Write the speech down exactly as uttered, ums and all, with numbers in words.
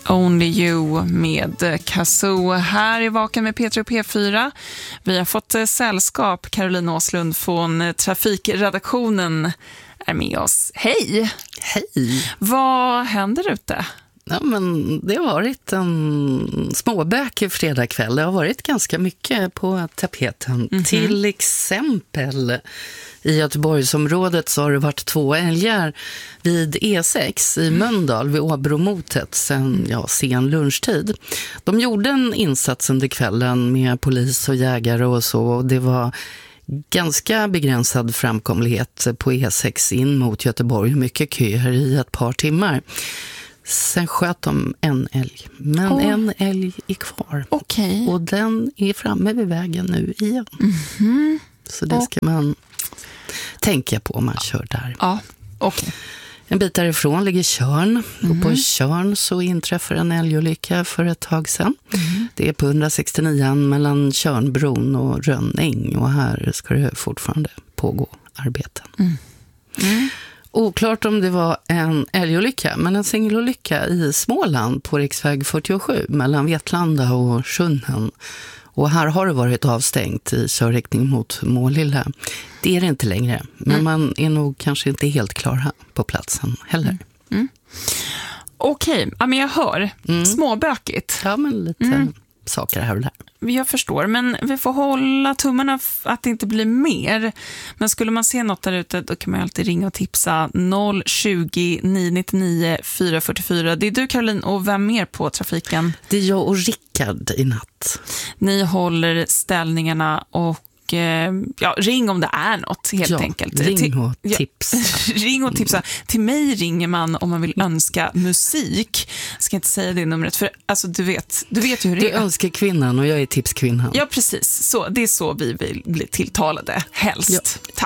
Only You med Kazoo. Här är Vaken med P tre och P fyra. Vi har fått sällskap. Caroline Åslund från Trafikredaktionen är med oss. Hej! Hej! Vad händer ute? Ja, men det har varit en småbökig fredagkväll. Det har varit ganska mycket på tapeten. Mm-hmm. Till exempel i Göteborgsområdet så har det varit två älgar vid E sex i Mölndal vid Åbromotet sen ja, sen lunchtid. De gjorde en insats under kvällen med polis och jägare och så. Och det var ganska begränsad framkomlighet på E sex in mot Göteborg. Mycket köer i ett par timmar. Sen sköt de en älg. Men oh. en älg är kvar. Okay. Och den är framme vid vägen nu igen. Mm-hmm. Så det ska man tänka på om man kör där. Ja, okej. Okay. En bit därifrån ligger Tjörn. Mm-hmm. Och på Tjörn så inträffar en älgolycka för ett tag sedan. Mm-hmm. Det är på hundrasextionio mellan Tjörnbron och Rönning. Och här ska det fortfarande pågå arbeten. Mm. Mm. Oklart om det var en älgolycka, men en singelolycka i Småland på riksväg fyrtiosju mellan Vetlanda och Sjunnen. Och här har det varit avstängt i körriktning mot Målilla. Det är det inte längre, men mm. man är nog kanske inte helt klar här på platsen heller. Mm. Mm. Okej, ja, men jag hör. Mm. Småbökigt. Ja, men lite mm. saker här och där. Jag förstår, men vi får hålla tummarna att det inte blir mer. Men skulle man se något där ute, då kan man alltid ringa och tipsa noll tjugo, nio nittionio, fyra fyrtiofyra. Det är du, Caroline, och vem mer på trafiken? Det är jag och Rickard i natt. Ni håller ställningarna och ja, ring om det är något, helt ja, enkelt. Ring och tipsa. Ja, ring och tipsa. Till mig ringer man om man vill önska musik. Jag ska inte säga det numret, för alltså, du, vet, du vet ju hur det är. Du önskar kvinnan och jag är tipskvinnan. Ja, precis. Så, det är så vi vill bli tilltalade, helst. Ja. Tack.